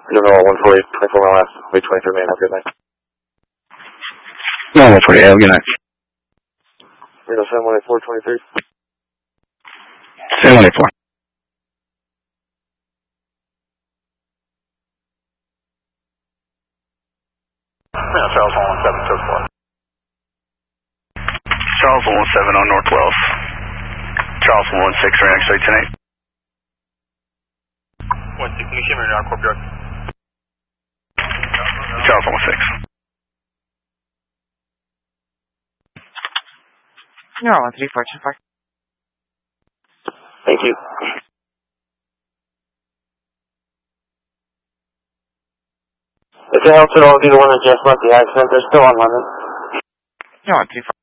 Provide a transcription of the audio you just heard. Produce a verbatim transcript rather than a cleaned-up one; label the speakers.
Speaker 1: General one forty-eight, twenty-four mile left, way twenty-three man, have a good night.
Speaker 2: No, one forty-eight, have a good night.
Speaker 1: Reno seven one eight four, twenty-three.
Speaker 2: seven one eight four.
Speaker 3: Reno Charles one one seven, took four.
Speaker 4: Charles one one seven on North twelve. Charles one one six, right next to ten eight.
Speaker 3: one six, can you shimmer now, Corp York?
Speaker 4: Charles one one six.
Speaker 5: No, one three four two four.
Speaker 1: Thank you. If it helps at all, be the one that just left the accident, they're still on London.
Speaker 5: No, one three four.